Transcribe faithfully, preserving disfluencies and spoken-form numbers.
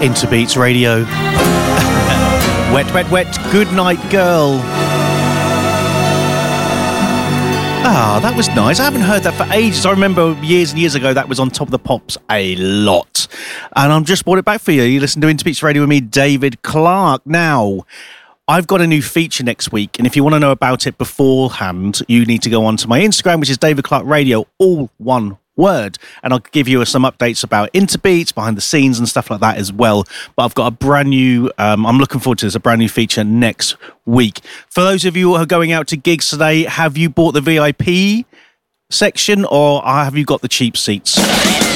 Into Beats Radio. Wet, wet, wet. Good night, girl. Ah, that was nice. I haven't heard that for ages. I remember years and years ago that was on Top of the Pops a lot. And I've just brought it back for you. You listen to Into Beats Radio with me, David Clark. Now, I've got a new feature next week, and if you want to know about it beforehand, you need to go onto my Instagram, which is David Clark Radio, all one word, and I'll give you some updates about Interbeats, behind the scenes and stuff like that as well. But I've got a brand new, um, I'm looking forward to this, a brand new feature next week. For those of you who are going out to gigs today, have you bought the V I P section or have you got the cheap seats?